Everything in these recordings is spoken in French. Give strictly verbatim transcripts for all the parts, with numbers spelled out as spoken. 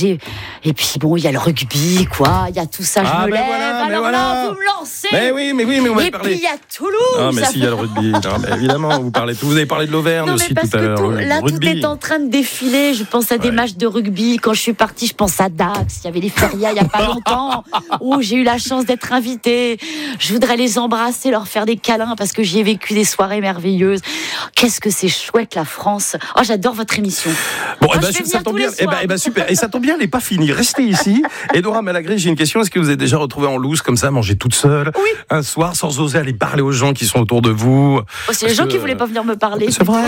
j'ai... Et puis bon, il y a le rugby, quoi. Il y a tout ça, je ah, me ben lève. Voilà, alors voilà. là, vous me lancez. Mais oui, mais oui, mais on va Et parler. puis il y a Toulouse. Ah, mais s'il y a le rugby. Non, mais évidemment, vous parlez. Vous avez parlé de l'Auvergne non, aussi mais parce tout à que l'heure. tout, là, rugby. tout est en train de défiler. Je pense à des ouais. matchs de rugby. Quand je suis partie, je pense à Dax. Il y avait les férias il y a pas longtemps où j'ai eu la chance d'être invitée. Je voudrais les embrasser, leur faire des câlins parce que j'y ai vécu des soirées merveilleuses. Qu'est-ce que c'est chouette la France. Oh, j'adore votre émission. Bon, oh, eh ben, ça tombe bien. Eh ben, eh ben, super. Et ça tombe bien, elle n'est pas finie. Restez ici. Et Nora Malagré, j'ai une question. Est-ce que vous êtes déjà retrouvée en loose comme ça, manger toute seule, oui. un soir, sans oser aller parler aux gens qui sont autour de vous? Oh, c'est les gens que... qui voulaient pas venir me parler. C'est vrai.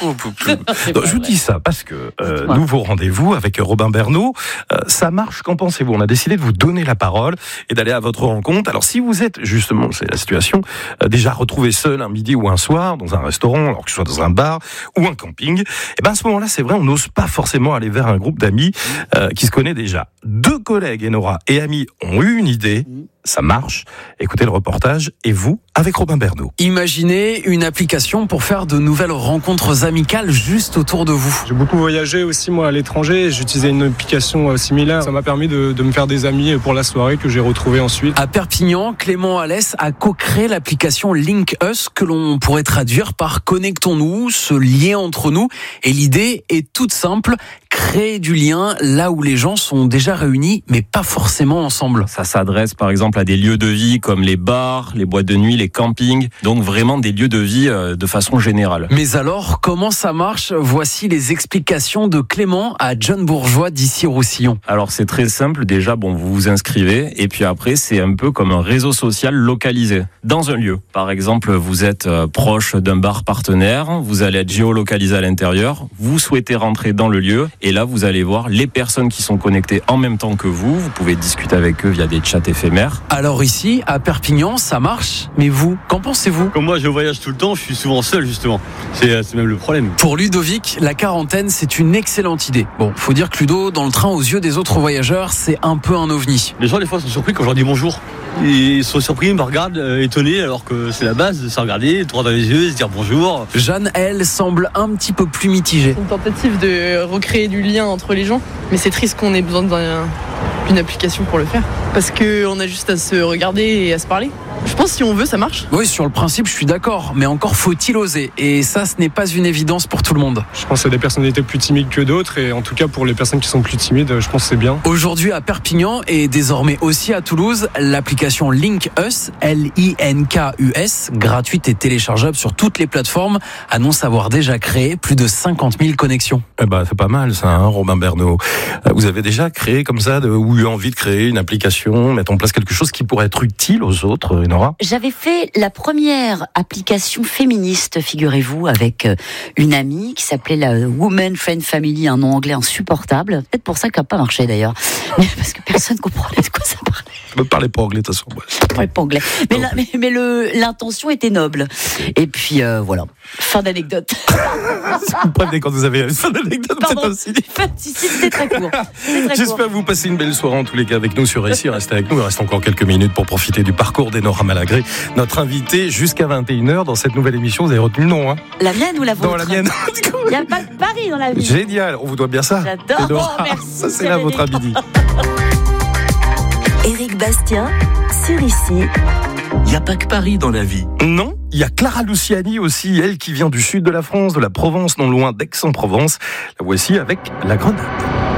c'est Donc, je vous dis ça parce que euh, nouveau rendez-vous avec Robin Bernot. Euh, ça marche. Qu'en pensez-vous? On a décidé de vous donner la parole et d'aller à votre rencontre. Alors, si vous êtes justement, c'est la situation, euh, déjà retrouvé seul un midi ou un soir dans un restaurant, alors que ce soit dans un bar ou un camping, et ben à ce moment-là, c'est vrai, on n'ose pas forcément aller vers un groupe d'amis euh, qui se connaît déjà. Deux collègues, Enora et amis, ont eu une idée. Ça marche. Écoutez le reportage. Et vous, avec Robin Bernot. Imaginez une application pour faire de nouvelles rencontres amicales juste autour de vous. J'ai beaucoup voyagé aussi, moi, à l'étranger. J'utilisais une application similaire. Ça m'a permis de, de me faire des amis pour la soirée que j'ai retrouvée ensuite. À Perpignan, Clément Alès a co-créé l'application Link Us, que l'on pourrait traduire par Connectons-nous, ce lien entre nous. Et l'idée est toute simple. Créer du lien là où les gens sont déjà réunis, mais pas forcément ensemble. Ça s'adresse par exemple à des lieux de vie comme les bars, les boîtes de nuit, les campings, donc vraiment des lieux de vie de façon générale. Mais alors, comment ça marche? Voici les explications de Clément à John Bourgeois d'Issy-Roussillon. Alors c'est très simple, déjà bon, vous vous inscrivez et puis après c'est un peu comme un réseau social localisé dans un lieu. Par exemple, vous êtes proche d'un bar partenaire, vous allez être géolocalisé à l'intérieur, vous souhaitez rentrer dans le lieu et là vous allez voir les personnes qui sont connectées en même temps que vous, vous pouvez discuter avec eux via des chats éphémères. Alors ici, à Perpignan, ça marche, mais vous, qu'en pensez-vous? Comme moi je voyage tout le temps, je suis souvent seul justement, c'est, c'est même le problème. Pour Ludovic, la quarantaine c'est une excellente idée. Bon, faut dire que Ludo, dans le train aux yeux des autres voyageurs, c'est un peu un ovni. Les gens des fois sont surpris quand je leur dis bonjour. Ils sont surpris, ils me regardent euh, étonnés alors que c'est la base de se regarder, droit dans les yeux, se dire bonjour. Jeanne, elle, semble un petit peu plus mitigée. C'est une tentative de recréer du lien entre les gens, mais c'est triste qu'on ait besoin d'un, d'une application pour le faire. Parce qu'on a juste à se regarder et à se parler. Je pense que si on veut, ça marche. Oui, sur le principe, je suis d'accord, mais encore faut-il oser. Et ça, ce n'est pas une évidence pour tout le monde. Je pense qu'il y a des personnalités plus timides que d'autres, et en tout cas pour les personnes qui sont plus timides, je pense que c'est bien. Aujourd'hui à Perpignan et désormais aussi à Toulouse, l'application Link Us, L I N K U S, gratuite et téléchargeable sur toutes les plateformes, annonce avoir déjà créé plus de cinquante mille connexions. Eh ben, c'est pas mal ça, hein, Robin Bernot. Vous avez déjà créé comme ça, de, ou eu envie de créer une application, mettre en place quelque chose qui pourrait être utile aux autres, Nora? J'avais fait la première application féministe, figurez-vous, avec une amie qui s'appelait la Woman Friend Family, un nom anglais insupportable. Peut-être pour ça qu'elle n'a pas marché d'ailleurs. Parce que personne ne comprenait de quoi ça parlait. Je ne parlais pas anglais de toute façon. Je ne parlais pas anglais. Mais, la, mais, mais le, l'intention était noble. Et puis euh, voilà, fin d'anecdote. Vous prévenez quand vous avez une fin d'anecdote, c'est aussi. C'était très court. C'est très J'espère court. que vous passez une belle soirée en tous les cas avec nous sur ici. Restez avec nous, il reste encore quelques minutes pour profiter du parcours d'Enora Malagré, notre invité jusqu'à vingt et une heures dans cette nouvelle émission. Vous avez retenu le nom, hein? La mienne ou la vôtre? Non, la mienne. Il n'y a pas de Paris dans la vie. Génial, on vous doit bien ça. J'adore. Enora. Oh, merci, ça c'est là votre midi. Éric Bastien, sur ici. Il n'y a pas que Paris dans la vie. Non, il y a Clara Luciani aussi, elle qui vient du sud de la France, de la Provence, non loin d'Aix-en-Provence. La voici avec La Grenade.